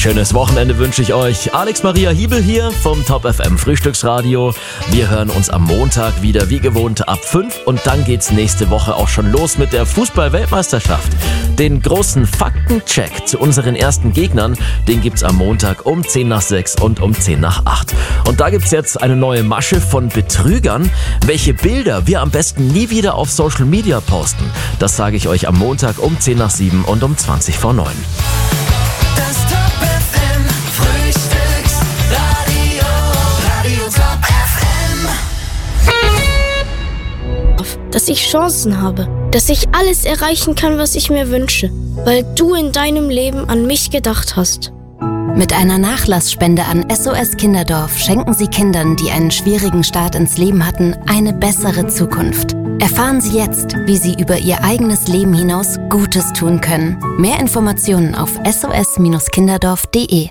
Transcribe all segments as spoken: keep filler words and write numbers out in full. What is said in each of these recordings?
schönes Wochenende wünsche ich euch. Alex Maria Hiebel hier vom Top F M Frühstücksradio. Wir hören uns am Montag wieder wie gewohnt ab fünf und dann geht's nächste Woche auch schon los mit der Fußball-Weltmeisterschaft. Den großen Faktencheck zu unseren ersten Gegnern, den gibt's am Montag um zehn nach sechs und um zehn nach acht. Und da gibt's jetzt eine neue Masche von Betrügern. Welche Bilder wir am besten nie wieder auf Social Media posten, das sage ich euch am Montag um zehn nach sieben und um zwanzig vor neun. Das Top F M Frühstücksradio, Radio Top F M. Dass ich Chancen habe, dass ich alles erreichen kann, was ich mir wünsche, weil du in deinem Leben an mich gedacht hast. Mit einer Nachlassspende an S O S Kinderdorf schenken Sie Kindern, die einen schwierigen Start ins Leben hatten, eine bessere Zukunft. Erfahren Sie jetzt, wie Sie über Ihr eigenes Leben hinaus Gutes tun können. Mehr Informationen auf s o s kinderdorf punkt d e.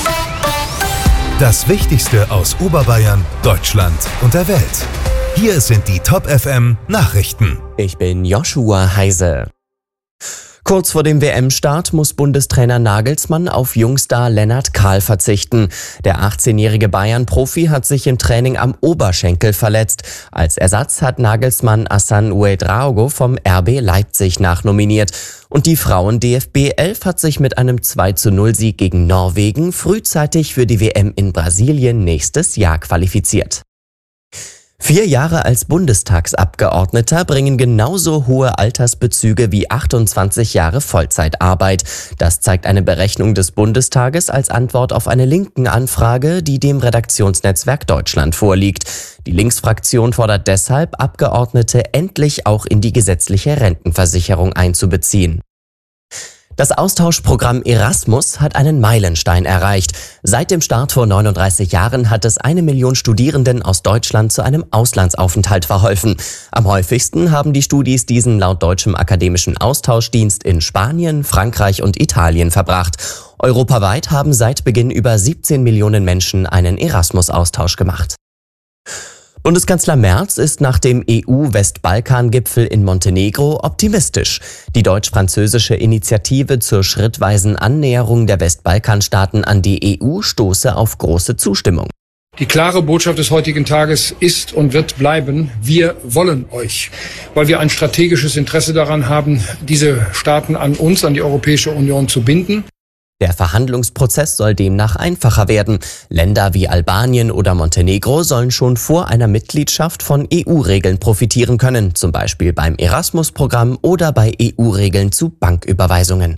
Das Wichtigste aus Oberbayern, Deutschland und der Welt. Hier sind die Top F M Nachrichten. Ich bin Joshua Heise. Kurz vor dem W M-Start muss Bundestrainer Nagelsmann auf Jungstar Lennart Kahl verzichten. Der achtzehnjährige Bayern-Profi hat sich im Training am Oberschenkel verletzt. Als Ersatz hat Nagelsmann Hassan Ouedraogo vom R B Leipzig nachnominiert. Und die Frauen-D F B elf hat sich mit einem zwei zu null Sieg gegen Norwegen frühzeitig für die W M in Brasilien nächstes Jahr qualifiziert. Vier Jahre als Bundestagsabgeordneter bringen genauso hohe Altersbezüge wie achtundzwanzig Jahre Vollzeitarbeit. Das zeigt eine Berechnung des Bundestages als Antwort auf eine Linken-Anfrage, die dem Redaktionsnetzwerk Deutschland vorliegt. Die Linksfraktion fordert deshalb, Abgeordnete endlich auch in die gesetzliche Rentenversicherung einzubeziehen. Das Austauschprogramm Erasmus hat einen Meilenstein erreicht. Seit dem Start vor neununddreißig Jahren hat es eine Million Studierenden aus Deutschland zu einem Auslandsaufenthalt verholfen. Am häufigsten haben die Studis diesen laut Deutschem Akademischen Austauschdienst in Spanien, Frankreich und Italien verbracht. Europaweit haben seit Beginn über siebzehn Millionen Menschen einen Erasmus-Austausch gemacht. Bundeskanzler Merz ist nach dem E U-Westbalkan-Gipfel in Montenegro optimistisch. Die deutsch-französische Initiative zur schrittweisen Annäherung der Westbalkanstaaten an die E U stoße auf große Zustimmung. Die klare Botschaft des heutigen Tages ist und wird bleiben, wir wollen euch, weil wir ein strategisches Interesse daran haben, diese Staaten an uns, an die Europäische Union zu binden. Der Verhandlungsprozess soll demnach einfacher werden. Länder wie Albanien oder Montenegro sollen schon vor einer Mitgliedschaft von E U-Regeln profitieren können, zum Beispiel beim Erasmus-Programm oder bei E U-Regeln zu Banküberweisungen.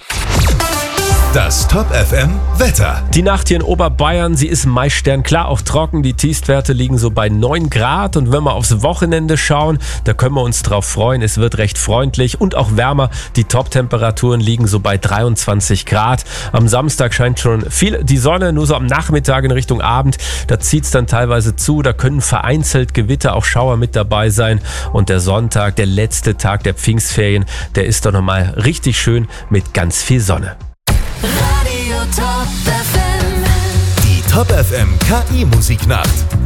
Das Top F M Wetter. Die Nacht hier in Oberbayern, sie ist meist sternklar, auch trocken. Die Tiefstwerte liegen so bei neun Grad. Und wenn wir aufs Wochenende schauen, da können wir uns drauf freuen. Es wird recht freundlich und auch wärmer. Die Top-Temperaturen liegen so bei dreiundzwanzig Grad. Am Samstag scheint schon viel die Sonne, nur so am Nachmittag in Richtung Abend. Da zieht es dann teilweise zu. Da können vereinzelt Gewitter, auch Schauer mit dabei sein. Und der Sonntag, der letzte Tag der Pfingstferien, der ist doch nochmal richtig schön mit ganz viel Sonne. Radio Top F M. Die Top F M K I-Musiknacht.